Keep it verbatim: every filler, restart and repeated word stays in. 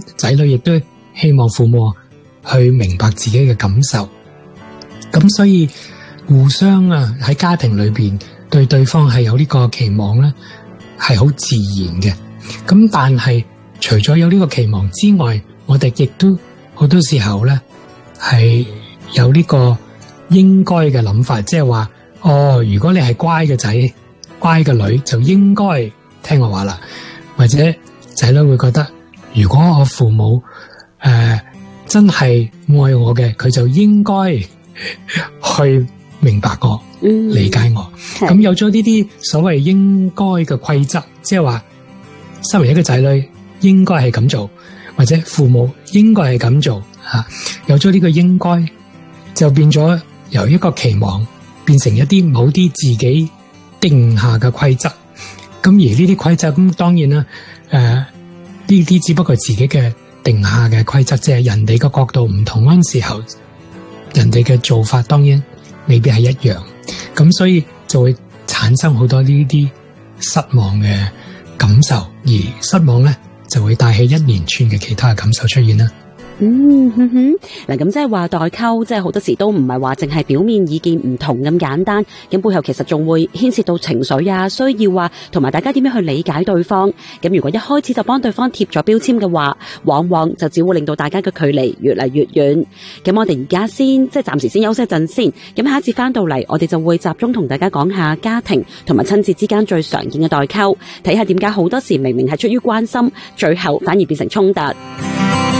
咁仔女亦都希望父母去明白自己嘅感受。咁所以互相啊喺家庭裏邊對對方係有呢個期望咧，係好自然嘅。咁但係除咗有呢個期望之外，我哋亦都好多時候咧係有呢個應該嘅諗法，即係話哦，如果你係乖嘅仔、乖嘅女，就應該聽我話啦。或者仔女會覺得，如果我父母誒、呃、真係愛我嘅，佢就應該去明白我、嗯、理解我。咁有咗呢啲所謂應該嘅規則，即係話身為一個仔女應該係咁做，或者父母應該係咁做吓。有咗呢個應該，就變咗由一個期望變成一啲某啲自己定下嘅規則。咁而呢啲規則咁當然啦，誒呢啲只不過自己嘅定下嘅規則，即係人哋嘅角度唔同嗰陣時候，人哋嘅做法當然未必係一樣。咁所以就會產生好多呢啲失望嘅感受，而失望咧就會帶起一連串嘅其他嘅感受出現啦。 嗯哼哼，嗱咁即係話代溝，即係好多時都唔係話淨係表面意見唔同咁簡單，咁背後其實仲會牽涉到情緒啊、需要啊，同埋大家點樣去理解對方。咁如果一開始就幫對方貼咗標籤嘅話，往往就只會令到大家嘅距離越嚟越遠。咁我哋而家先即係暫時先休息一陣先，咁下一節翻到嚟，我哋就會集中同大家講下家庭同埋親子之間最常見嘅代溝，睇下點解好多時明明係出於關心，最後反而變成衝突。